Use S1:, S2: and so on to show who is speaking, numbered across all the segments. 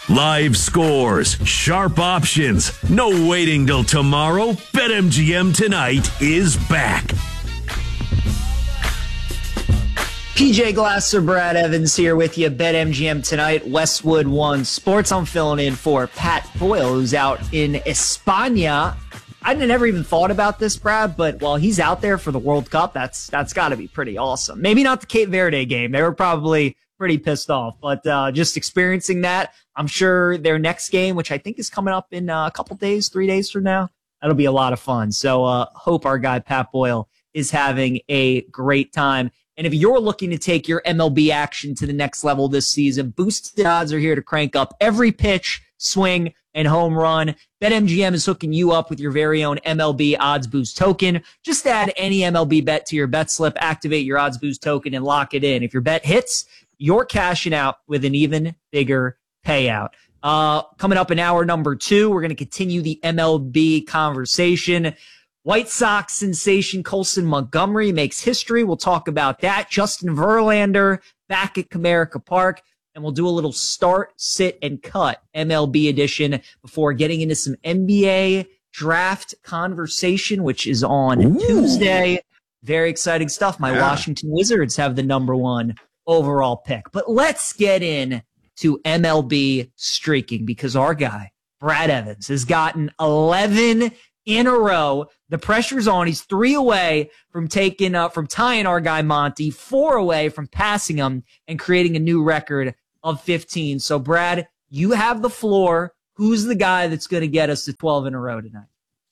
S1: Live scores, sharp options, no waiting till tomorrow. BetMGM tonight is back.
S2: PJ Glasser, Brad Evans here with you. BetMGM tonight, Westwood One Sports. I'm filling in for Pat Boyle, who's out in España. I never even thought about this, Brad, but while he's out there for the World Cup, that's got to be pretty awesome. Maybe not the Cape Verde game. They were probably pretty pissed off, but just experiencing that, I'm sure their next game, which I think is coming up in a couple days, 3 days from now, that'll be a lot of fun. So hope our guy Pat Boyle is having a great time. And if you're looking to take your MLB action to the next level this season, boosted odds are here to crank up every pitch, swing, and home run. BetMGM is hooking you up with your very own MLB Odds Boost token. Just add any MLB bet to your bet slip, activate your Odds Boost token, and lock it in. If your bet hits, you're cashing out with an even bigger payout. Coming up in hour number 2, we're going to continue the MLB conversation. White Sox sensation Colson Montgomery makes history. We'll talk about that. Justin Verlander back at Comerica Park. And we'll do a little start, sit, and cut MLB edition before getting into some NBA draft conversation, which is on Tuesday. Very exciting stuff. My Washington Wizards have the number 1 overall pick. But let's get in to MLB streaking because our guy, Brad Evans, has gotten 11 in a row. The pressure's on. He's 3 away from tying our guy Monty, 4 away from passing him and creating a new record of 15. So, Brad, you have the floor. Who's the guy that's going to get us to 12 in a row tonight?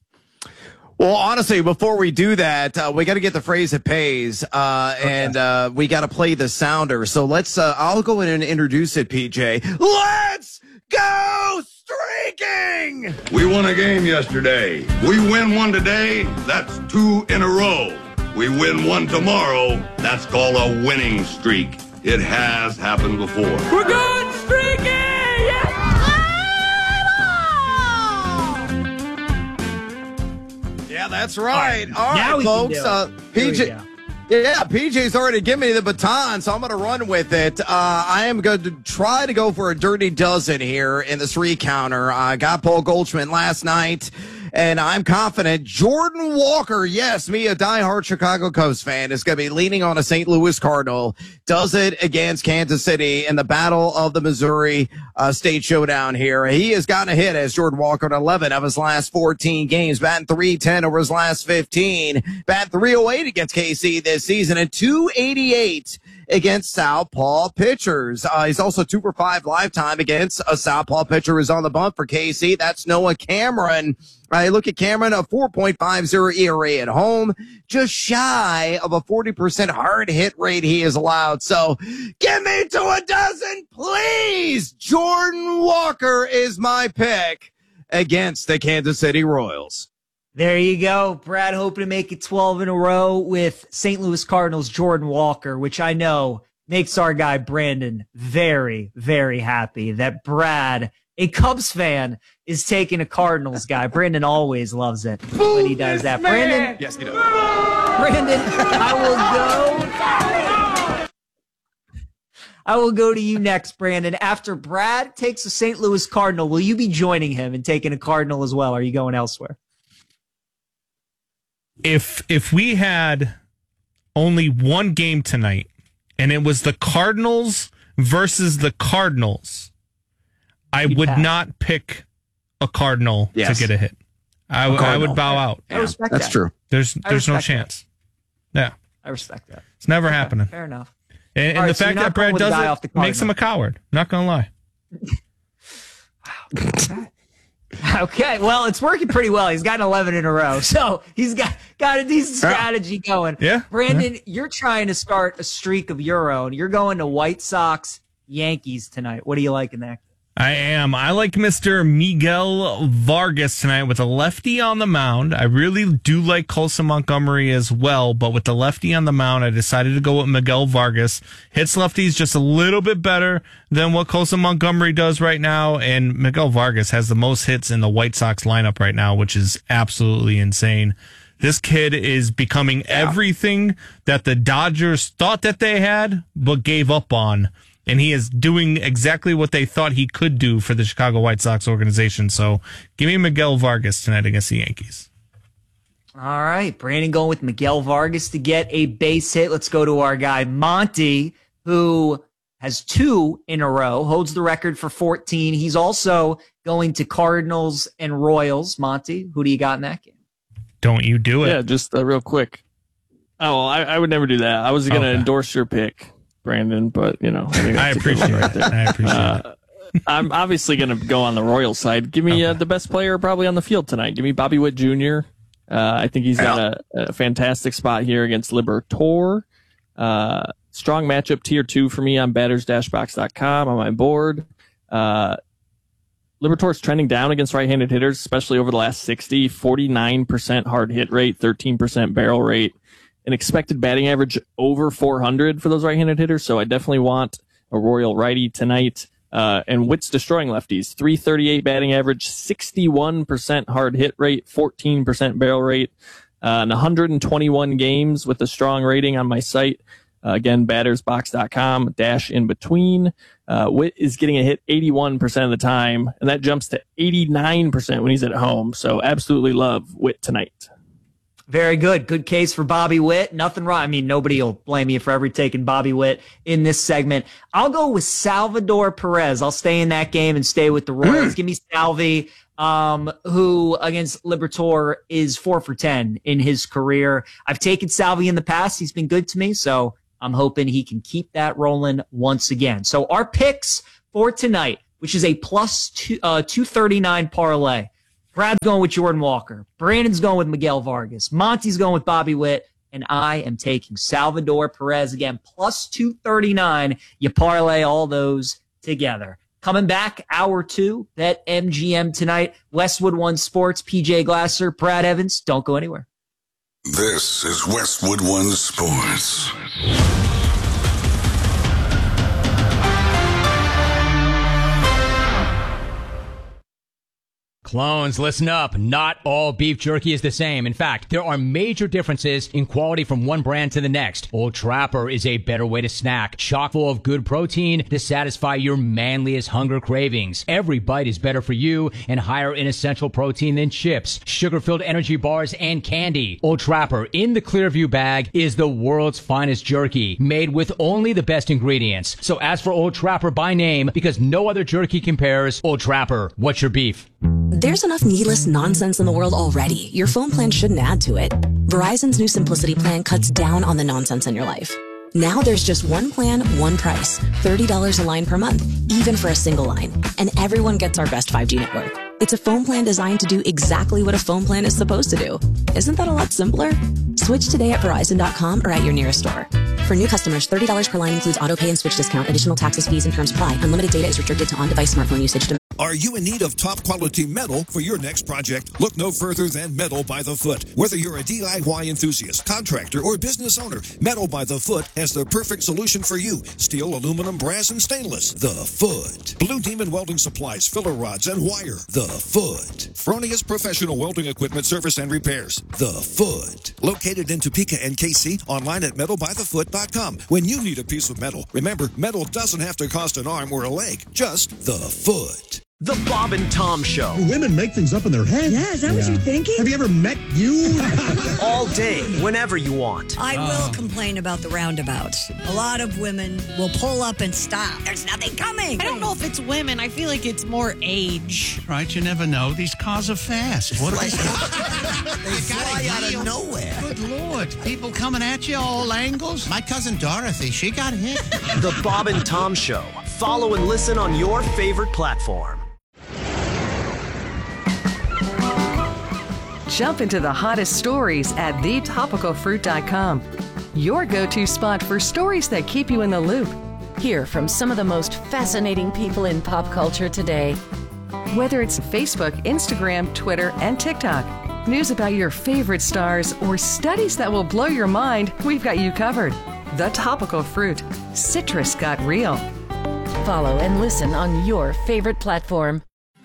S3: Well, honestly, before we do that, we got to get the phrase that pays, and we got to play the sounder. So I'll go in and introduce it, PJ. Let's go streaking!
S4: We won a game yesterday. We win one today, that's 2 in a row. We win one tomorrow, that's called a winning streak. It has happened before.
S5: We're going streaking! Yes!
S3: Yeah, that's right. All right, folks.
S2: PJ.
S3: Yeah, PJ's already given me the baton, so I'm going to run with it. I am going to try to go for a dirty dozen here in the 3-counter. I got Paul Goldschmidt last night, and I'm confident Jordan Walker, yes, me, a diehard Chicago Cubs fan, is going to be leaning on a St. Louis Cardinal, does it against Kansas City in the Battle of the Missouri State Showdown here. He has gotten a hit as Jordan Walker in 11 of his last 14 games, batting .310 over his last 15, batting .308 against KC this season, and .288 against southpaw pitchers. He's also 2 for 5 lifetime against a southpaw pitcher who's on the bump for KC. That's Noah Cameron. Look at Cameron, a 4.50 ERA at home, just shy of a 40% hard hit rate he is allowed. So give me to a dozen, please. Jordan Walker is my pick against the Kansas City Royals.
S2: There you go. Brad hoping to make it 12 in a row with St. Louis Cardinals Jordan Walker, which I know makes our guy Brandon very, very happy that Brad, a Cubs fan, is taking a Cardinals guy. Brandon always loves it when he does that. Brandon?
S3: Yes, he does.
S2: Brandon, I will go to you next, Brandon. After Brad takes a St. Louis Cardinal, will you be joining him and taking a Cardinal as well? Or are you going elsewhere?
S6: If we had only one game tonight and it was the Cardinals versus the Cardinals, I would not pick a Cardinal to get a hit. I would bow out.
S2: I respect
S3: That's
S2: that.
S3: true.
S6: There's no chance. Yeah.
S2: I respect that.
S6: It's never happening.
S2: Fair enough.
S6: And
S2: All right,
S6: the
S2: so
S6: fact
S2: you're not
S6: that Brad
S2: going with a guy
S6: does
S2: off the
S6: it makes him a coward. Not going to lie.
S2: Okay, well, it's working pretty well. He's gotten 11 in a row, so he's got a decent strategy going.
S6: Yeah.
S2: Brandon, you're trying to start a streak of your own. You're going to White Sox, Yankees tonight. What do you like in that?
S6: I am. I like Mr. Miguel Vargas tonight with a lefty on the mound. I really do like Colson Montgomery as well, but with the lefty on the mound, I decided to go with Miguel Vargas. Hits lefties just a little bit better than what Colson Montgomery does right now, and Miguel Vargas has the most hits in the White Sox lineup right now, which is absolutely insane. This kid is becoming everything that the Dodgers thought that they had, but gave up on. and he is doing exactly what they thought he could do for the Chicago White Sox organization. So give me Miguel Vargas tonight against the Yankees.
S2: All right, Brandon going with Miguel Vargas to get a base hit. Let's go to our guy, Monty, who has 2 in a row, holds the record for 14. He's also going to Cardinals and Royals. Monty, who do you got in that game?
S6: Don't you do it.
S7: Yeah, just real quick. Oh, I would never do that. I was going to endorse your pick, Brandon, but, I think
S6: I appreciate it. I appreciate it.
S7: I'm obviously going to go on the Royals side. Give me the best player probably on the field tonight. Give me Bobby Witt Jr. I think he's got a fantastic spot here against Liberatore. Strong matchup, tier 2 for me on batters-box.com on my board. Liberatore's trending down against right-handed hitters, especially over the last 60. 49% hard hit rate, 13% barrel rate, an expected batting average over 400 for those right-handed hitters. So I definitely want a Royal righty tonight. And Witt's destroying lefties. 338 batting average, 61% hard hit rate, 14% barrel rate, and 121 games with a strong rating on my site. Again, battersbox.com, -in between. Witt is getting a hit 81% of the time, and that jumps to 89% when he's at home. So absolutely love Witt tonight.
S2: Very good. Good case for Bobby Witt. Nothing wrong. I mean, nobody will blame you for ever taking Bobby Witt in this segment. I'll go with Salvador Perez. I'll stay in that game and stay with the Royals. Give me Salvi, who against Liberatore is 4 for 10 in his career. I've taken Salvi in the past. He's been good to me, so I'm hoping he can keep that rolling once again. So our picks for tonight, which is a plus 239 parlay. Brad's going with Jordan Walker. Brandon's going with Miguel Vargas. Monty's going with Bobby Witt. And I am taking Salvador Perez again, plus 239. You parlay all those together. Coming back, hour 2, Bet MGM tonight. Westwood One Sports, PJ Glasser, Brad Evans. Don't go anywhere.
S8: This is Westwood One Sports.
S9: Clones, listen up. Not all beef jerky is the same. In fact, there are major differences in quality from one brand to the next. Old Trapper is a better way to snack, chock full of good protein to satisfy your manliest hunger cravings. Every bite is better for you and higher in essential protein than chips, sugar-filled energy bars, and candy. Old Trapper in the Clearview bag is the world's finest jerky, made with only the best ingredients. So ask for Old Trapper by name because no other jerky compares. Old Trapper, what's your beef?
S10: There's enough needless nonsense in the world already. Your phone plan shouldn't add to it. Verizon's new Simplicity plan cuts down on the nonsense in your life. Now there's just one plan, one price. $30 a line per month, even for a single line. And everyone gets our best 5G network. It's a phone plan designed to do exactly what a phone plan is supposed to do. Isn't that a lot simpler? Switch today at Verizon.com or at your nearest store. For new customers, $30 per line includes auto pay and switch discount. Additional taxes, fees, and terms apply. Unlimited data is restricted to on-device smartphone usage.
S11: Are you in need of top-quality metal for your next project? Look no further than Metal by the Foot. Whether you're a DIY enthusiast, contractor, or business owner, Metal by the Foot has the perfect solution for you. Steel, aluminum, brass, and stainless. The Foot. Blue Demon Welding Supplies, filler rods, and wire. The Foot. Fronius Professional Welding Equipment Service and Repairs. The Foot. Located in Topeka and KC, online at metalbythefoot.com. When you need a piece of metal, remember, metal doesn't have to cost an arm or a leg, just the foot.
S12: The Bob and Tom Show.
S13: Women make things up in their head.
S14: Yeah, is that what you're thinking?
S13: Have you ever met you?
S12: All day, whenever you want.
S14: I will complain about the roundabouts. A lot of women will pull up and stop. There's nothing coming.
S15: I don't know if it's women. I feel like it's more age.
S16: Right, you never know. These cars are fast. What
S17: They fly out of nowhere.
S16: Good Lord. People coming at you all angles. My cousin Dorothy, she got hit.
S12: The Bob and Tom Show. Follow and listen on your favorite platform.
S18: Jump into the hottest stories at thetopicalfruit.com. Your go-to spot for stories that keep you in the loop.
S19: Hear from some of the most fascinating people in pop culture today.
S18: Whether it's Facebook, Instagram, Twitter, and TikTok, news about your favorite stars, or studies that will blow your mind, we've got you covered. The Topical Fruit. Citrus got real.
S19: Follow and listen on your favorite platform.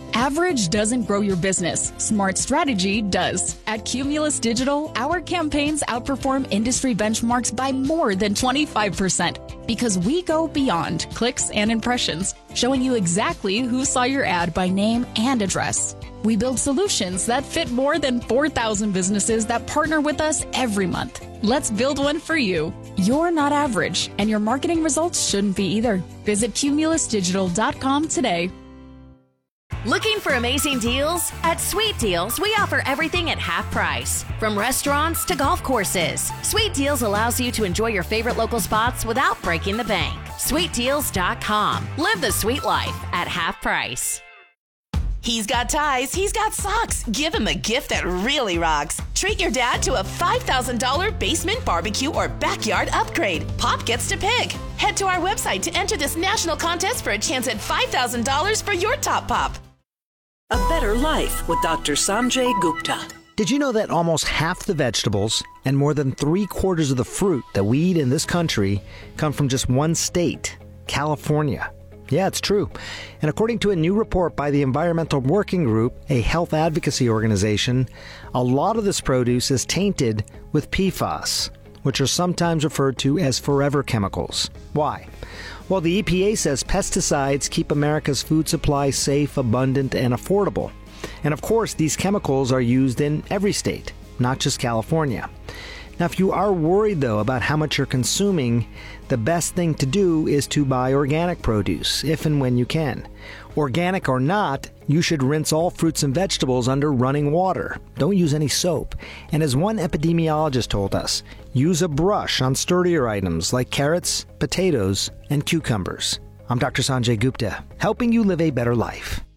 S20: Average doesn't grow your business. Smart strategy does. At Cumulus Digital, our campaigns outperform industry benchmarks by more than 25% because we go beyond clicks and impressions, showing you exactly who saw your ad by name and address. We build solutions that fit more than 4,000 businesses that partner with us every month. Let's build one for you. You're not average, and your marketing results shouldn't be either. Visit cumulusdigital.com today.
S19: Looking for amazing deals? At Sweet Deals, we offer everything at half price. From restaurants to golf courses, Sweet Deals allows you to enjoy your favorite local spots without breaking the bank. SweetDeals.com. Live the sweet life at half price.
S21: He's got ties, he's got socks. Give him a gift that really rocks. Treat your dad to a $5,000 basement barbecue or backyard upgrade. Pop gets to pick. Head to our website to enter this national contest for a chance at $5,000 for your top pop.
S22: A Better Life with Dr. Sanjay Gupta.
S23: Did you know that almost half the vegetables and more than 3/4 of the fruit that we eat in this country come from just one state, California? Yeah, it's true. And according to a new report by the Environmental Working Group, a health advocacy organization, a lot of this produce is tainted with PFAS, which are sometimes referred to as forever chemicals. Why? Well, the EPA says pesticides keep America's food supply safe, abundant, and affordable. And of course, these chemicals are used in every state, not just California. Now, if you are worried, though, about how much you're consuming, the best thing to do is to buy organic produce, if and when you can. Organic or not, you should rinse all fruits and vegetables under running water. Don't use any soap. And as one epidemiologist told us, use a brush on sturdier items like carrots, potatoes, and cucumbers. I'm Dr. Sanjay Gupta, helping you live a better life.